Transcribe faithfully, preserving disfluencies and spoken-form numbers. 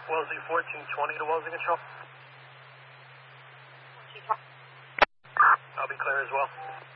Wellesley fourteen twenty to Wellesley Control. I'll be clear as well.